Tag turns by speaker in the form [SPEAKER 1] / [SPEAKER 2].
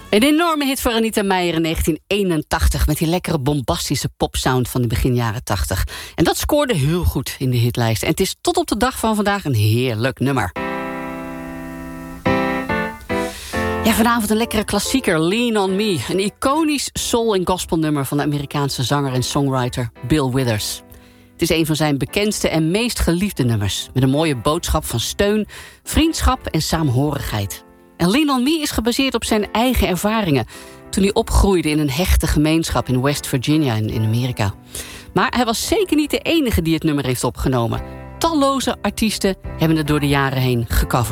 [SPEAKER 1] Een enorme hit voor Anita Meijer in 1981... met die lekkere bombastische popsound van de begin jaren 80. En dat scoorde heel goed in de hitlijst. En het is tot op de dag van vandaag een heerlijk nummer. Ja, vanavond een lekkere klassieker, Lean on Me. Een iconisch soul- en gospelnummer van de Amerikaanse zanger en songwriter Bill Withers. Het is een van zijn bekendste en meest geliefde nummers. Met een mooie boodschap van steun, vriendschap en saamhorigheid. En Lean on Me is gebaseerd op zijn eigen ervaringen toen hij opgroeide in een hechte gemeenschap in West Virginia in Amerika. Maar hij was zeker niet de enige die het nummer heeft opgenomen. Talloze artiesten hebben het door de jaren heen gecoverd.